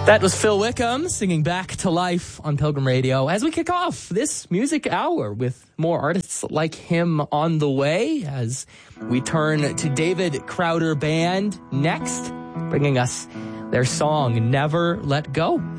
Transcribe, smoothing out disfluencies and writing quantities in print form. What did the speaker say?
That was Phil Wickham singing Back to Life on Pilgrim Radio as we kick off this music hour with more artists like him on the way as we turn to David Crowder Band next, bringing us their song Never Let Go.